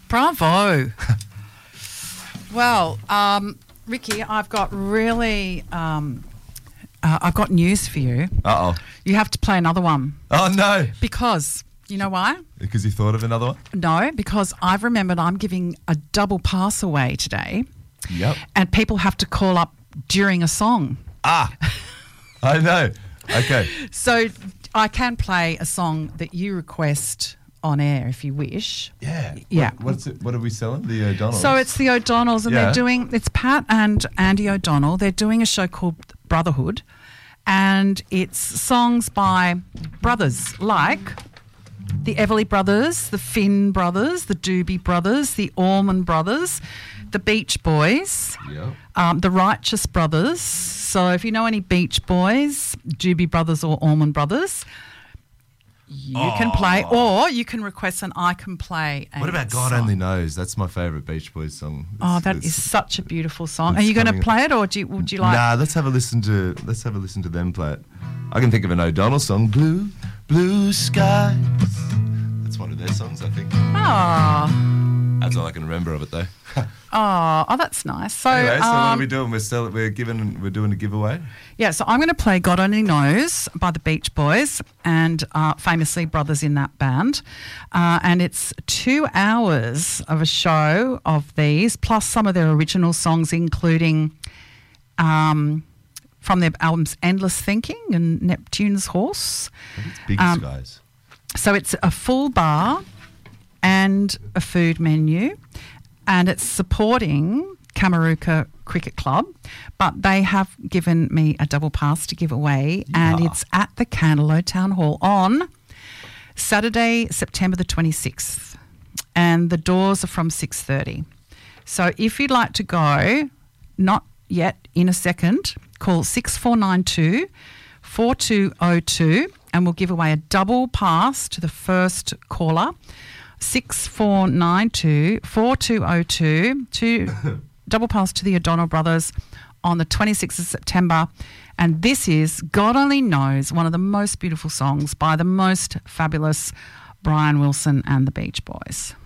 Bravo. Well, Ricky, I've got I've got news for you. Uh-oh. You have to play another one. Oh, no. Because, you know why? Because you thought of another one? No, because I've remembered I'm giving a double pass away today. Yep. And people have to call up during a song. Ah, I know. Okay. So I can play a song that you request on air if you wish. Yeah. Yeah. What's it? What are we selling? The O'Donnells? So it's the O'Donnells and Yeah. it's Pat and Andy O'Donnell. They're doing a show called Brotherhood, and it's songs by brothers like the Everly Brothers, the Finn Brothers, the Doobie Brothers, the Allman Brothers, the Beach Boys, Yep. the Righteous Brothers. So if you know any Beach Boys, Doobie Brothers or Allman Brothers, you can play, or you can request an I Can Play. What about God Only Knows? That's my favourite Beach Boys song. That is such a beautiful song. Are it's you going to coming- play it, or would you like? Nah, let's have a listen to them play it. I can think of an O'Donnell song, Blue, Blue Skies. That's one of their songs, I think. Oh, That's all I can remember of it, though. oh, that's nice. So, Anyway, so what are we doing? We're doing a giveaway. yeah, so I'm going to play God Only Knows by the Beach Boys, and famously brothers in that band. And it's 2 hours of a show of these, plus some of their original songs, including from their albums Endless Thinking and Neptune's Horse. It's Big Skies. So it's a full bar and a food menu, and it's supporting Kamaruka Cricket Club, but they have given me a double pass to give away, and it's at the Candelo Town Hall on Saturday, September the 26th, and the doors are from 6:30. So if you'd like to go, not yet, in a second, call 6492 4202 and we'll give away a double pass to the first caller. 6492 4202 to double pass to the O'Donnell brothers on the 26th of September. And this is God Only Knows, one of the most beautiful songs by the most fabulous Brian Wilson and the Beach Boys.